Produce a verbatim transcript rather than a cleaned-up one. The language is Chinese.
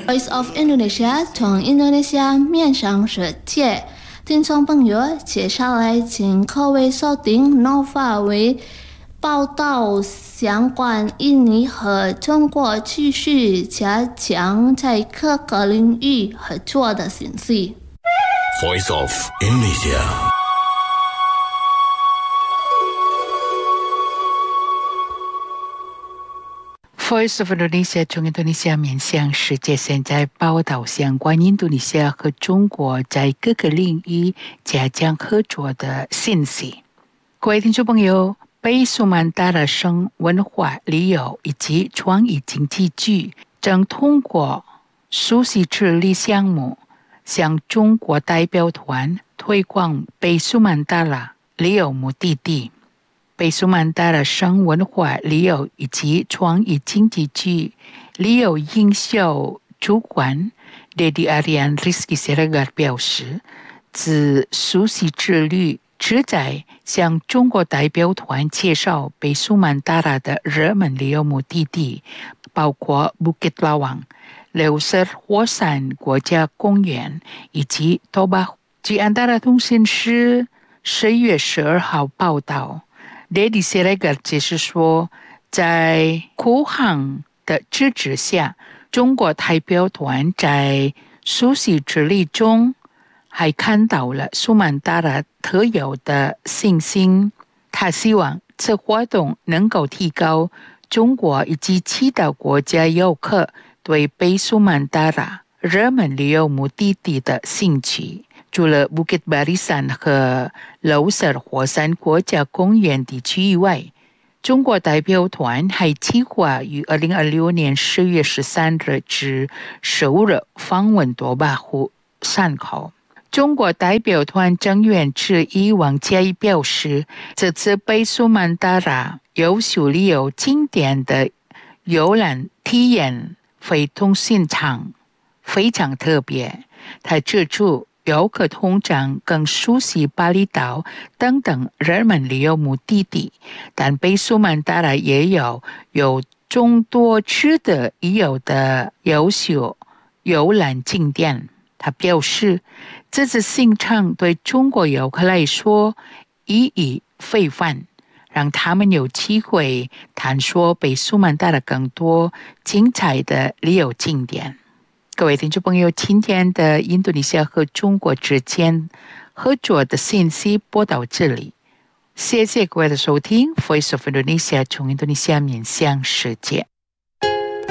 Voice of Indonesia 从印度尼西亚面向世界，听众朋友，接下来请各位收听 Nova 为报道相关印尼和中国继续加强在各个领域合作的信息。 Voice of Indonesia。 Voice of Indonesia 从印度尼西亚面向世界，现在报道相关印度尼西亚和中国在各个领域加强合作的信息。各位听众朋友，北苏曼达拉省文化旅游以及创意经济局正通过熟悉治理项目，向中国代表团推广北苏曼达拉旅游目的地。北苏曼达拉省文化旅游以及创意经济局旅游营销主管 Dedi Aryan Rizky Siregar 表示，自熟悉之旅旨在向中国代表团介绍北苏曼达拉的热门旅游目的地，包括 Bukit Lawang、流色火山国家公园以及 Toba。 据安达拉通讯社十一月十二号报道，Dedi Siregar 解释说，在库航的支持下，中国代表团在熟悉之旅中还看到了苏曼达拉特有的信心。他希望此活动能够提高中国以及其他国家游客对北苏曼达拉热门旅游目的地的兴趣。除了 Bukit Barisan 和流色火山国家公园地区以外，中国代表团还计划于二零二六年十月十三日至十五日访问多巴湖山口。中国代表团成员之一王嘉怡表示，这次北苏曼达拉优秀旅游景点的游览体验非同寻常，非常特别。他指出，游客通常更熟悉巴厘岛等等热门旅游目的地，但北苏曼达拉也有有众多值得一游的优秀游览景点。他表示，这次行程对中国游客来说意义非凡，让他们有机会探索北苏曼达拉更多精彩的旅游景点。各位听众朋友，今天的印度尼西亚和中国之间合作的信息播到这里，谢谢各位的收听。Voice of Indonesia 从印度尼西亚面向世界。